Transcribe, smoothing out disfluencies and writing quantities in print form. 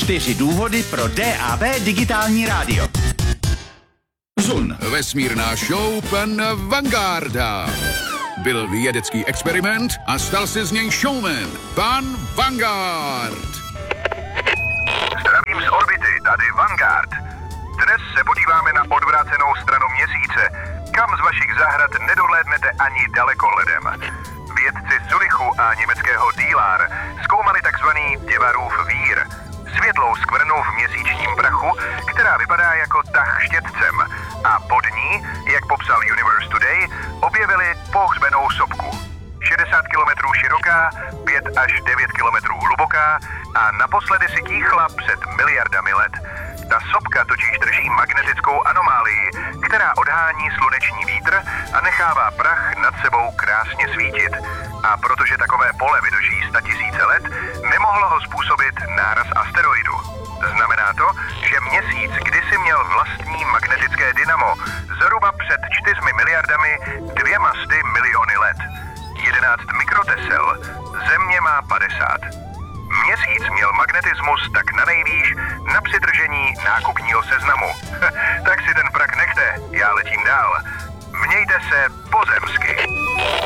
4 důvody pro DAB digitální rádio. Zun. Vesmírná show pan Vangarda. Byl vědecký experiment a stal se z něj showman. Pan Vanguard. Zdravím z orbity, tady Vanguard. Dnes se podíváme na odvrácenou stranu měsíce, kam z vašich zahrad nedohlédnete ani dalekohledem. Vědci Zulichu a německého Dielar zkoumali takzvaný Děvarův vír, světlou skvrnu v měsíčním prachu, která vypadá jako tah štětcem, a pod ní, jak popsal Universe Today, objevili pohřbenou sopku. 60 km široká, 5 až 9 km hluboká a naposledy si tíchla před miliardami let. Ta sopka totiž drží magnetickou anomálii, která odhání sluneční vítr a nechává prach nad sebou krásně svítit. A protože takové pole vydrží 100 000 let, nemohlo ho způsobit náraz asteroidu. Znamená to, že měsíc kdysi měl vlastní magnetické dynamo zhruba před 4 miliardami 200 miliony let. 11 mikrotesel, Země má 50. Měsíc měl magnetismus tak na nejvýš na přidržení nákupního seznamu. Tak si ten prak nechte, já letím dál. Mějte se pozemsky.